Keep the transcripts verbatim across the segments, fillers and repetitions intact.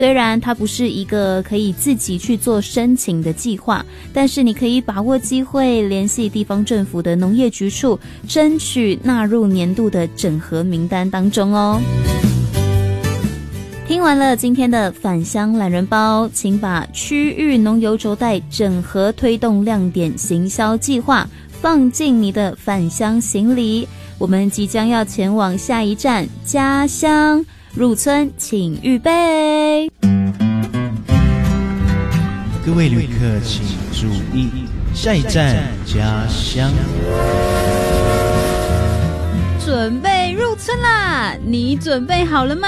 虽然它不是一个可以自己去做申请的计划，但是你可以把握机会联系地方政府的农业局处，争取纳入年度的整合名单当中哦。听完了今天的返乡懒人包，请把区域农游轴带整合推动亮点行销计划放进你的返乡行李，我们即将要前往下一站家乡，入村请预备。 各位旅客请注意，下一站家乡。 准备入村啦，你准备好了吗？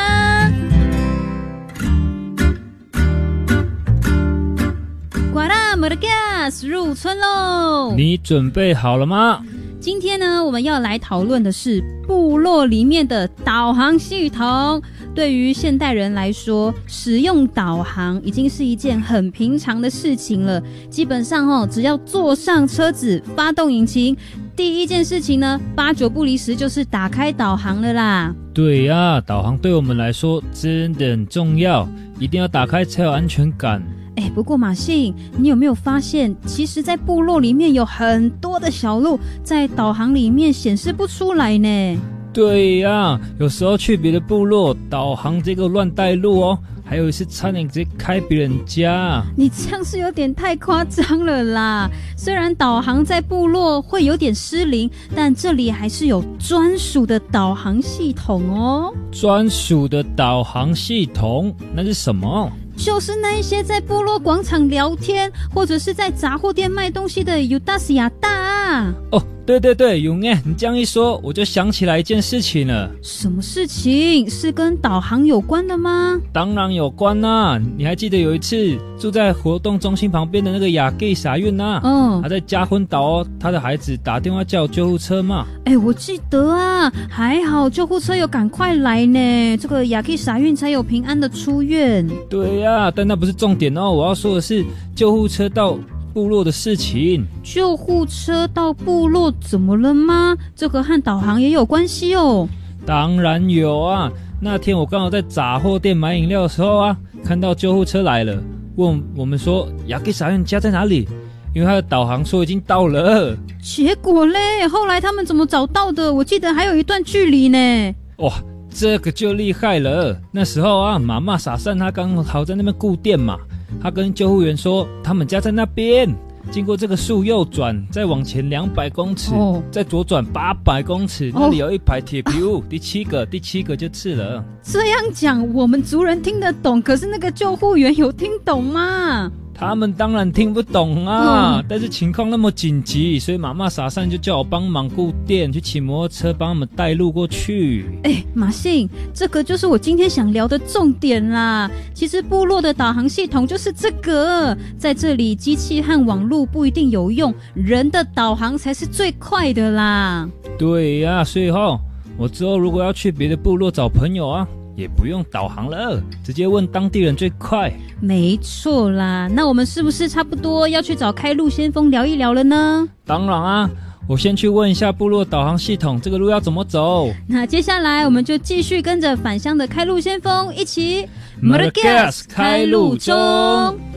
呱啦摩的 gas 入村喽！ 你准备好了吗？ 今天呢，我们要来讨论的是部落里面的导航系统。对于现代人来说，使用导航已经是一件很平常的事情了。基本上哦，只要坐上车子，发动引擎，第一件事情呢，八九不离十就是打开导航了啦。 对呀，导航对我们来说真的很重要，一定要打开才有安全感。 哎，不过马信，你有没有发现，其实在部落里面有很多的小路，在导航里面显示不出来呢？ 对呀，有时候去别的部落，导航这个乱带路哦，还有一次差点直接开别人家。 你这样是有点太夸张了啦！虽然导航在部落会有点失灵，但这里还是有专属的导航系统哦。 专属的导航系统？那是什么？ 就是那一些在部落广场聊天，或者是在杂货店卖东西的尤达斯亚大啊。 哦，对对对，永燕，你这样一说，我就想起来一件事情了。 什么事情？是跟导航有关的吗？ 当然有关啦、啊！你还记得有一次住在活动中心旁边的那个雅吉傻运啊？嗯，他在嘉昏岛哦，他的孩子打电话叫救护车嘛。 哎，我记得啊，还好救护车有赶快来呢，这个雅吉傻运才有平安的出院。 对呀、啊，但那不是重点哦，我要说的是救护车到部落的事情。 救护车到部落怎么了吗？这个和导航也有关系哦。 当然有啊，那天我刚好在杂货店买饮料的时候啊，看到救护车来了，问我们说雅吉傻运家在哪里，因为他的导航说已经到了。 结果嘞，后来他们怎么找到的？我记得还有一段距离呢。 哇，这个就厉害了。那时候啊，妈妈傻善她刚好在那边顾店嘛，她跟救护员说他们家在那边，经过这个树右转，再往前两百公尺、哦、再左转八百公尺、哦、那里有一排铁皮屋、哦、第七个第七个就刺了。 这样讲我们族人听得懂，可是那个救护员有听懂吗？ 他们当然听不懂啊、嗯、但是情况那么紧急，所以妈妈傻善就叫我帮忙顾店，去骑摩托车帮他们带路过去。 哎，马信，这个就是我今天想聊的重点啦。其实部落的导航系统就是这个，在这里机器和网络不一定有用，人的导航才是最快的啦。 对呀、啊，所以齁，我之后如果要去别的部落找朋友啊，也不用导航了，直接问当地人最快。 没错啦，那我们是不是差不多要去找开路先锋聊一聊了呢？ 当然啊，我先去问一下部落导航系统这个路要怎么走。 那接下来我们就继续跟着返乡的开路先锋一起 Madagascar 开路中。